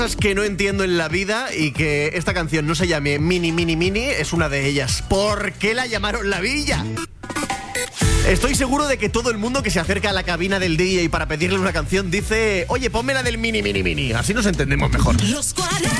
que no entiendo en la vida y que esta canción no se llame Mini Mini Mini es una de ellas. ¿Por qué la llamaron La Villa? Estoy seguro de que todo el mundo que se acerca a la cabina del DJ para pedirle una canción dice: oye, ponme la del Mini Mini Mini, así nos entendemos mejor. Los 40